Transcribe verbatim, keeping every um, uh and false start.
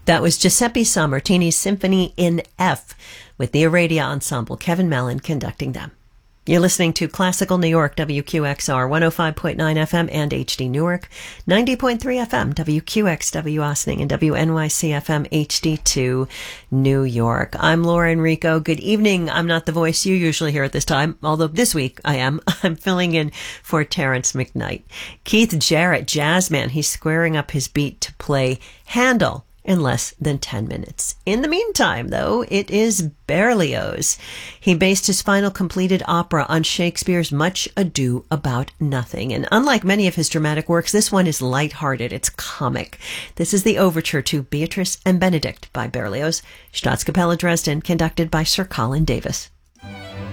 That was Giuseppe Sammartini's Symphony in F with the Aradia Ensemble, Kevin Mellon conducting them. You're listening to Classical New York, W Q X R, one oh five point nine F M and H D Newark, ninety point three F M, W Q X W Ossining, and W N Y C F M H D two New York. I'm Laura Enrico. Good evening. I'm not the voice you usually hear at this time, although this week I am. I'm filling in for Terrence McKnight. Keith Jarrett, jazzman, he's squaring up his beat to play Handel in less than ten minutes. In the meantime, though, it is Berlioz. He based his final completed opera on Shakespeare's Much Ado About Nothing. And unlike many of his dramatic works, this one is lighthearted. It's comic. This is the overture to Beatrice and Benedict by Berlioz, Staatskapelle Dresden, conducted by Sir Colin Davis.